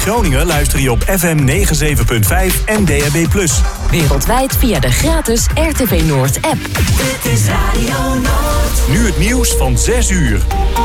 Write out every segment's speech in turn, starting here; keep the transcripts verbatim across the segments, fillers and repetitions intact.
Groningen luister je op F M negenenzeventig punt vijf en D A B plus. Wereldwijd via de gratis R T V Noord app. Dit is Radio Noord. Nu het nieuws van zes uur.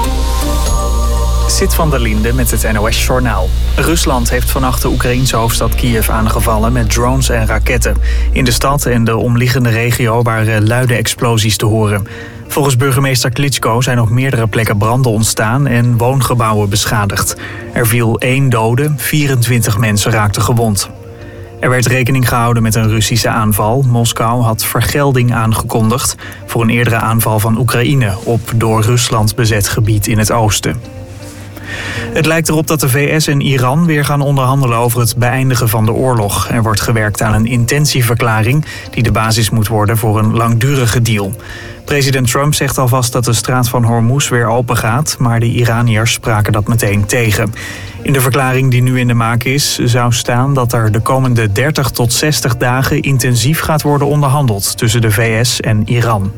Sit van der Linde met het N O S-journaal. Rusland heeft vannacht de Oekraïense hoofdstad Kiev aangevallen met drones en raketten. In de stad en de omliggende regio waren luide explosies te horen. Volgens burgemeester Klitschko zijn op meerdere plekken branden ontstaan en woongebouwen beschadigd. Er viel één dode, vierentwintig mensen raakten gewond. Er werd rekening gehouden met een Russische aanval. Moskou had vergelding aangekondigd voor een eerdere aanval van Oekraïne op door Rusland bezet gebied in het oosten. Het lijkt erop dat de V S en Iran weer gaan onderhandelen over het beëindigen van de oorlog. Er wordt gewerkt aan een intentieverklaring die de basis moet worden voor een langdurige deal. President Trump zegt alvast dat de straat van Hormuz weer open gaat, maar de Iraniërs spraken dat meteen tegen. In de verklaring die nu in de maak is, zou staan dat er de komende dertig tot zestig dagen intensief gaat worden onderhandeld tussen de V S en Iran.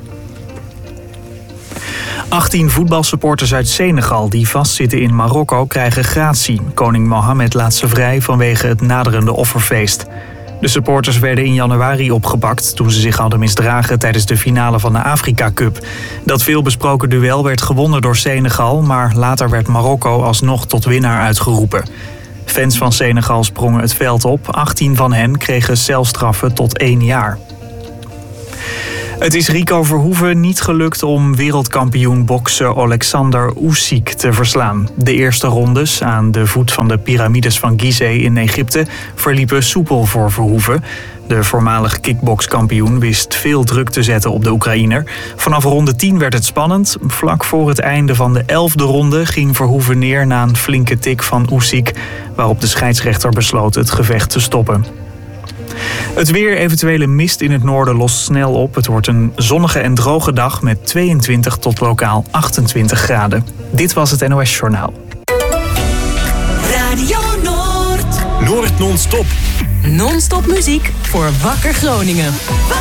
achttien voetbalsupporters uit Senegal die vastzitten in Marokko krijgen gratie. Koning Mohammed laat ze vrij vanwege het naderende offerfeest. De supporters werden in januari opgepakt toen ze zich hadden misdragen tijdens de finale van de Afrika Cup. Dat veelbesproken duel werd gewonnen door Senegal, maar later werd Marokko alsnog tot winnaar uitgeroepen. Fans van Senegal sprongen het veld op. achttien van hen kregen celstraffen tot één jaar. Het is Rico Verhoeven niet gelukt om wereldkampioen bokser Alexander Usyk te verslaan. De eerste rondes aan de voet van de piramides van Gizeh in Egypte verliepen soepel voor Verhoeven. De voormalig kickbokskampioen wist veel druk te zetten op de Oekraïner. Vanaf ronde tien werd het spannend. Vlak voor het einde van de elfde ronde ging Verhoeven neer na een flinke tik van Usyk, waarop de scheidsrechter besloot het gevecht te stoppen. Het weer, eventuele mist in het noorden, lost snel op. Het wordt een zonnige en droge dag met tweeëntwintig tot lokaal achtentwintig graden. Dit was het N O S-journaal. Radio Noord. Noord non-stop. Non-stop muziek voor Wakker Groningen.